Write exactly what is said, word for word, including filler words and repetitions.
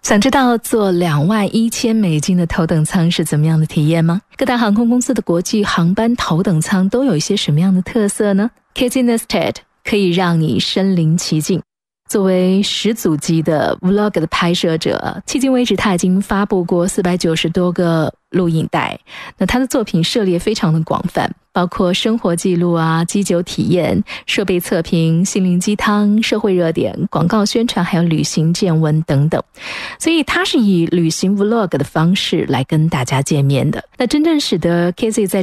想知道坐两万一千美金的头等舱是怎么样的体验吗？各大航空公司的国际航班头等舱都有一些什么样的特色呢？ Casey Neistat 可以让你身临其境。作为始祖级的 vlog 的拍摄者，迄今为止他已经发布过四百九十多个录影带。那他的作品涉猎非常的广泛，包括生活记录啊、机酒体验、设备测评、心灵鸡汤、社会热点、广告宣传，还有旅行见闻等等。所以他是以旅行 vlog 的方式来跟大家见面的。那真正使得 Casey 在